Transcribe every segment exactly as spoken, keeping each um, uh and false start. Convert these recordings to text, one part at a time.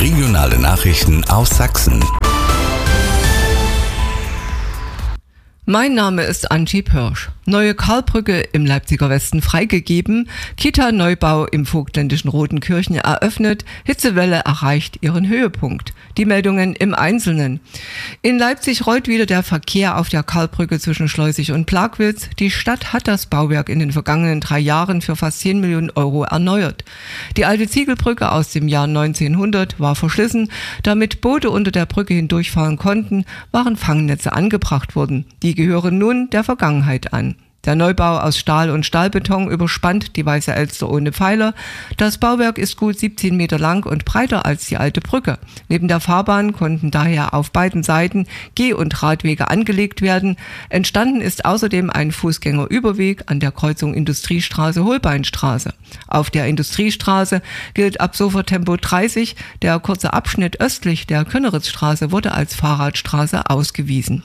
Regionale Nachrichten aus Sachsen. Mein Name ist Antje Pirsch. Neue Karlbrücke im Leipziger Westen freigegeben, Kita-Neubau im vogtländischen Rodenkirchen eröffnet, Hitzewelle erreicht ihren Höhepunkt. Die Meldungen im Einzelnen. In Leipzig rollt wieder der Verkehr auf der Karlbrücke zwischen Schleusig und Plagwitz. Die Stadt hat das Bauwerk in den vergangenen drei Jahren für fast zehn Millionen Euro erneuert. Die alte Ziegelbrücke aus dem Jahr neunzehnhundert war verschlissen. Damit Boote unter der Brücke hindurchfahren konnten, waren Fangnetze angebracht worden. Die gehören nun der Vergangenheit an. Der Neubau aus Stahl und Stahlbeton überspannt die Weiße Elster ohne Pfeiler. Das Bauwerk ist gut siebzehn Meter lang und breiter als die alte Brücke. Neben der Fahrbahn konnten daher auf beiden Seiten Geh- und Radwege angelegt werden. Entstanden ist außerdem ein Fußgängerüberweg an der Kreuzung Industriestraße-Holbeinstraße. Auf der Industriestraße gilt ab sofort Tempo dreißig. Der kurze Abschnitt östlich der Könneritzstraße wurde als Fahrradstraße ausgewiesen.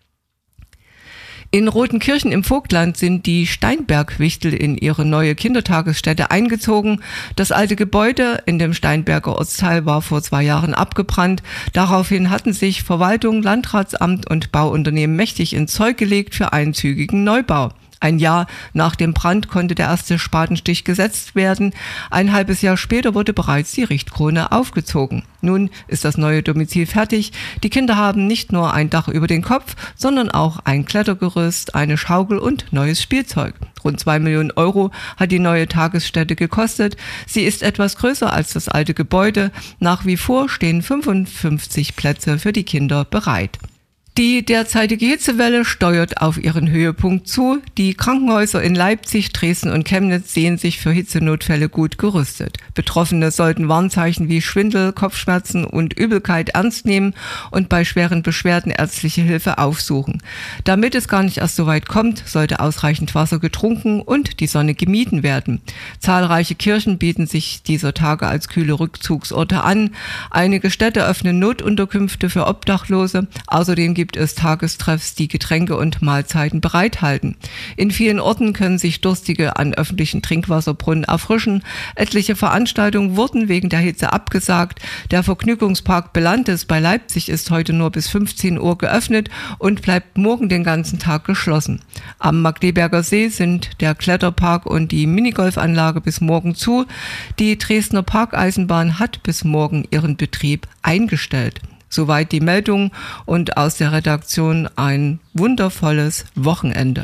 In Rodenkirchen im Vogtland sind die Steinberg-Wichtel in ihre neue Kindertagesstätte eingezogen. Das alte Gebäude in dem Steinberger Ortsteil war vor zwei Jahren abgebrannt. Daraufhin hatten sich Verwaltung, Landratsamt und Bauunternehmen mächtig ins Zeug gelegt für einen zügigen Neubau. Ein Jahr nach dem Brand konnte der erste Spatenstich gesetzt werden. Ein halbes Jahr später wurde bereits die Richtkrone aufgezogen. Nun ist das neue Domizil fertig. Die Kinder haben nicht nur ein Dach über den Kopf, sondern auch ein Klettergerüst, eine Schaukel und neues Spielzeug. Rund zwei Millionen Euro hat die neue Tagesstätte gekostet. Sie ist etwas größer als das alte Gebäude. Nach wie vor stehen fünfundfünfzig Plätze für die Kinder bereit. Die derzeitige Hitzewelle steuert auf ihren Höhepunkt zu. Die Krankenhäuser in Leipzig, Dresden und Chemnitz sehen sich für Hitzenotfälle gut gerüstet. Betroffene sollten Warnzeichen wie Schwindel, Kopfschmerzen und Übelkeit ernst nehmen und bei schweren Beschwerden ärztliche Hilfe aufsuchen. Damit es gar nicht erst so weit kommt, sollte ausreichend Wasser getrunken und die Sonne gemieden werden. Zahlreiche Kirchen bieten sich dieser Tage als kühle Rückzugsorte an. Einige Städte öffnen Notunterkünfte für Obdachlose. Außerdem gibt es Tagestreffs, die Getränke und Mahlzeiten bereithalten. In vielen Orten können sich Durstige an öffentlichen Trinkwasserbrunnen erfrischen. Etliche Veranstaltungen wurden wegen der Hitze abgesagt. Der Vergnügungspark Belantes bei Leipzig ist heute nur bis fünfzehn Uhr geöffnet und bleibt morgen den ganzen Tag geschlossen. Am Magdeberger See sind der Kletterpark und die Minigolfanlage bis morgen zu. Die Dresdner Parkeisenbahn hat bis morgen ihren Betrieb eingestellt. Soweit die Meldung und aus der Redaktion ein wundervolles Wochenende.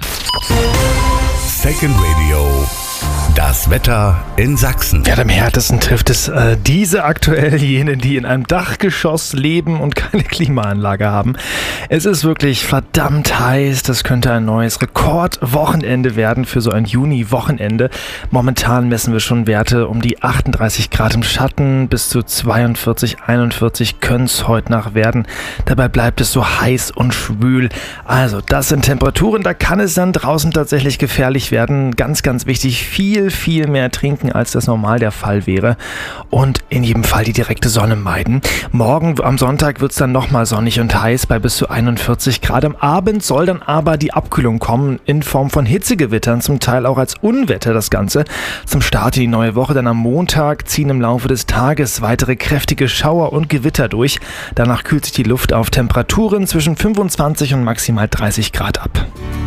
Second Radio. Das Wetter in Sachsen. Ja, am härtesten trifft es äh, diese aktuell jene, die in einem Dachgeschoss leben und keine Klimaanlage haben. Es ist wirklich verdammt heiß. Das könnte ein neues Rekordwochenende werden für so ein Juni-Wochenende. Momentan messen wir schon Werte um die achtunddreißig Grad im Schatten. Bis zu zweiundvierzig, einundvierzig können es heute Nacht werden. Dabei bleibt es so heiß und schwül. Also das sind Temperaturen, da kann es dann draußen tatsächlich gefährlich werden. Ganz, ganz wichtig, viel, viel mehr trinken, als das normal der Fall wäre. Und in jedem Fall die direkte Sonne meiden. Morgen am Sonntag wird es dann nochmal sonnig und heiß bei bis zu einundvierzig Grad. Am Abend soll dann aber die Abkühlung kommen in Form von Hitzegewittern, zum Teil auch als Unwetter das Ganze. Zum Start in die neue Woche dann am Montag ziehen im Laufe des Tages weitere kräftige Schauer und Gewitter durch. Danach kühlt sich die Luft auf Temperaturen zwischen fünfundzwanzig und maximal dreißig Grad ab.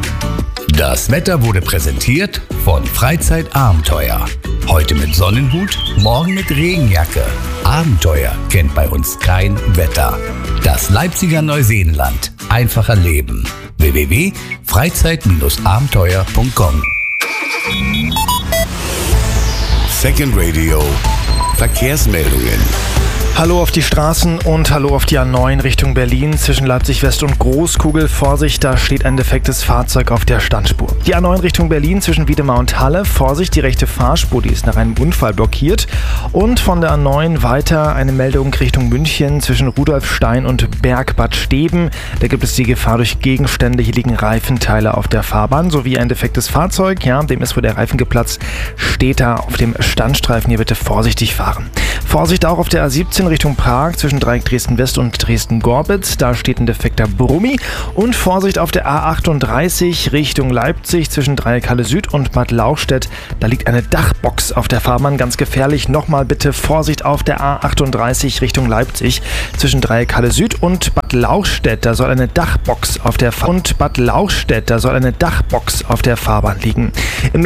Das Wetter wurde präsentiert von Freizeitabenteuer. Heute mit Sonnenhut, morgen mit Regenjacke. Abenteuer kennt bei uns kein Wetter. Das Leipziger Neuseenland. Einfacher Leben. w w w punkt freizeit abenteuer punkt com. Second Radio. Verkehrsmeldungen. Hallo auf die Straßen und hallo auf die A neun Richtung Berlin zwischen Leipzig West und Großkugel. Vorsicht, da steht ein defektes Fahrzeug auf der Standspur. Die A neun Richtung Berlin zwischen Wiedemar und Halle. Vorsicht, die rechte Fahrspur, die ist nach einem Unfall blockiert. Und von der A neun weiter eine Meldung Richtung München zwischen Rudolfstein und Bergbad Steben. Da gibt es die Gefahr durch Gegenstände. Hier liegen Reifenteile auf der Fahrbahn sowie ein defektes Fahrzeug. Ja, dem ist wohl der Reifen geplatzt. Steht da auf dem Standstreifen. Hier bitte vorsichtig fahren. Vorsicht auch auf der A siebzehn Richtung Prag zwischen Dreieck Dresden-West und Dresden-Gorbitz. Da steht ein defekter Brummi. Und Vorsicht auf der A achtunddreißig Richtung Leipzig zwischen Dreieck Halle Süd und Bad Lauchstädt. Da liegt eine Dachbox auf der Fahrbahn. Ganz gefährlich. Nochmal bitte Vorsicht auf der A achtunddreißig Richtung Leipzig zwischen Dreieck Halle Süd und Bad Lauchstädt. Da soll eine Dachbox auf der Fa- und Bad Lauchstädt. Da soll eine Dachbox auf der Fahrbahn liegen. Im